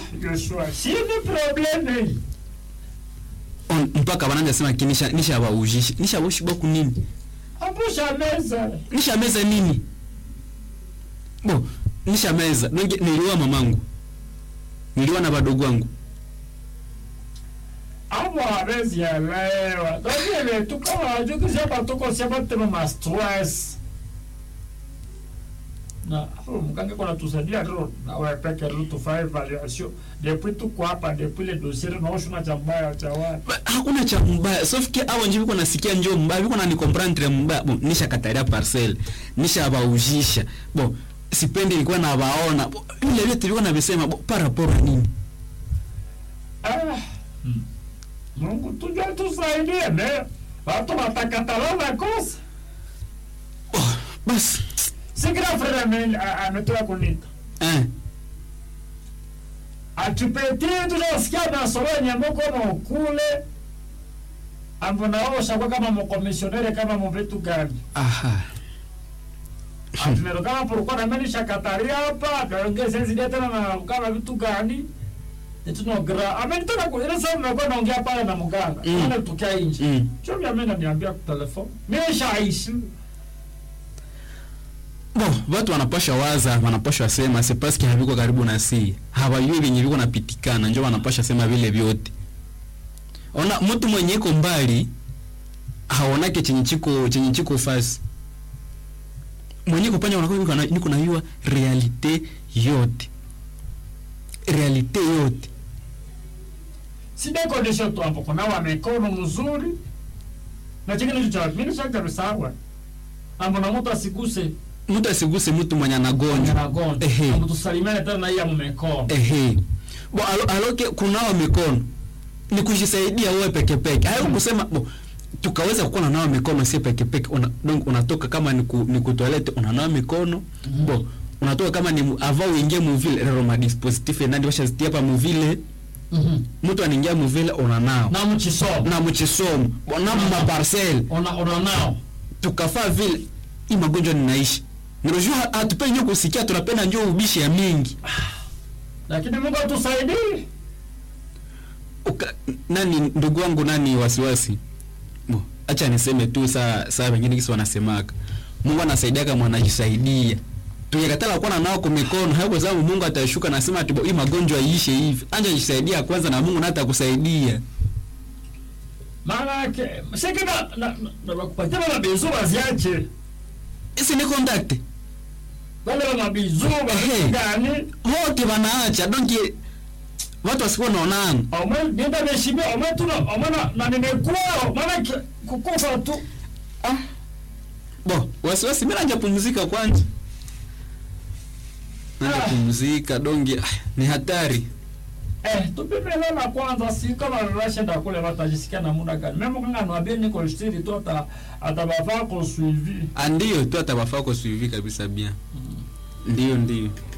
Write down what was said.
Joshua, si ni probleme. Mpaka bananja sema nisha baujisha. Nisha boshiba kunini? Apusha meza. Nisha meza nini? Bo, nisha meza. Niliwa mamangu. Niliwa na badogo wangu. Abo abezi ya lewa. Dovile tukawa jukisha patuko siapa tema stress. Na mkange kwa tusaidia leo na wapeke leo tufanye evaluation depuis tuko hapa depuis le dossier na ushuna cha mbaya cha wapi. Hakuna cha mbaya. Sofike hawa nje biko nasikia njoo mbaya biko na ni comprendre mbaya. Bon, nisha kataria parcelle. Nisha baujisha. Bon, sipendi nilikuwa na baona. Ile yote biko na bisema para pora nini? Mungu tujue tusaidie ne. Watu watakatala kosa. Bas. Sikira frère ametoa kunita. Atupetie tunasikia na solo nyamoko mo kule. Ambona wao shakwa kama mkomisionere kama mvetu gani. Aha. Atunero kama pourquoi na mimi shakataria hapa, kaongea sensi tena na kama vitu gani. Etuno gra. Amenitoka kueleza sasa mnakuwa naongea pale na mganga. Ana tukia nje. Chombi amena niambia kwa telefoni. Mimi shaishi. Bon, watu wanapasha waza, wanapasha sema c'est parce que haviko karibu na si. Hawajui venye viko napitikana, njoo wanapasha sema vile vyote. Ona mtu mwenye iko mbali haonake chenye chiko fasi. Mwenye kupanya unakuwa niko na hiyo realite yote. Realite yote. Side condition tu hapo kuna wamekono mzuri. Na chingine cha mimi shaka bisawa. Ambona mtu asiguse mtu mwenye anagonjwa. Mtu salimane tena yeye mmekono. Bo aloke kunao mikono. Ni kujisaidia wewe peke peke. Hayo kusema tukaweza kuwa nao mikono si peke peke. Donc unatoka kama ni kutoilette unanawa mikono. Bo unatoka kama ni avant uingie mu ville Roma dispositif ndio washazitia hapa mu ville. Mtu anaingia mu ville unanao. Na mchisomo. Na ma parcelle. Unanao. Tukafaa vile hii magonjwa ninaishi. Nirojua hatupendi kusikia tunapenda njoo ubishi ya mingi. Lakini Mungu atusaidie. Nani ndugu wangu nani wasiwasi? Acha niseme tu saa wengine kisi wanasemaka. Mungu anasaidia kama anajisaidia. Tuyekatala kuwa nao kwa mikono, hapo sababu Mungu atashuka na sema ati hii magonjwa iishe hivi. Anja jisaidia kwanza na Mungu hata kusaidia. Maana yake mshika na kupatia na bezo waziache. Isi ni contact. Wale mabizu gani? Wote wanaacha donki watu wasikuwa naonana. Omwe nenda meshime omwe tu na nimekuwa maana kukufa tu. Bo, wasiwasi mimi nanja pumzika kwanza. Nanja pumzika dongi ni hatari. Tupime leo kwanza si kama rasha nda kule watajisikia na muda gani. Mimi kanga niwaambie niko stili tu atabafaa kwa suivi. Ndio tu atabafaa kwa suivi kabisa bien. Ndio.